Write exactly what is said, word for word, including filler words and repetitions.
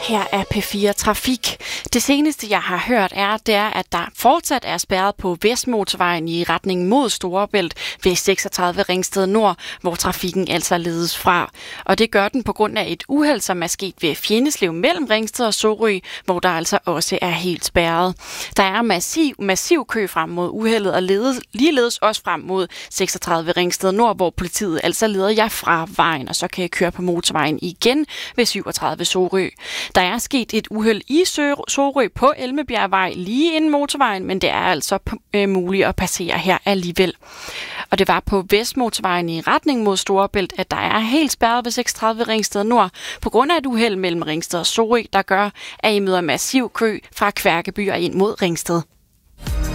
Her er P fire Trafik. Det seneste, jeg har hørt, er, det er, at der fortsat er spærret på Vestmotorvejen i retning mod Storebælt ved seksogtredive Ringsted Nord, hvor trafikken altså ledes fra. Og det gør den på grund af et uheld, som er sket ved Fjenneslev mellem Ringsted og Sorø, hvor der altså også er helt spærret. Der er massiv, massiv kø frem mod uheldet og ledes, ligeledes også frem mod seksogtredive Ringsted Nord, hvor politiet altså leder jer fra vejen, og så kan I køre på motorvejen igen ved syvogtredive Sorø. Der er sket et uheld i Sorø på Elmebjergvej lige inden motorvejen, men det er altså øh, muligt at passere her alligevel. Og det var på Vestmotorvejen i retning mod Storebælt, at der er helt spærret ved seksogtredive Ringsted Nord på grund af et uheld mellem Ringsted og Sorø, der gør, at I møder massiv kø fra Kværkeby og ind mod Ringsted.